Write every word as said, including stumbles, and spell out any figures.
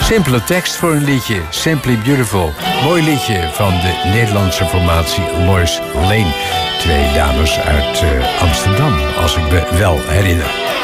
Simpele tekst voor een liedje. Simply Beautiful. Mooi liedje van de Nederlandse formatie Lois Lane. Twee dames uit uh, Amsterdam, als ik me wel herinner.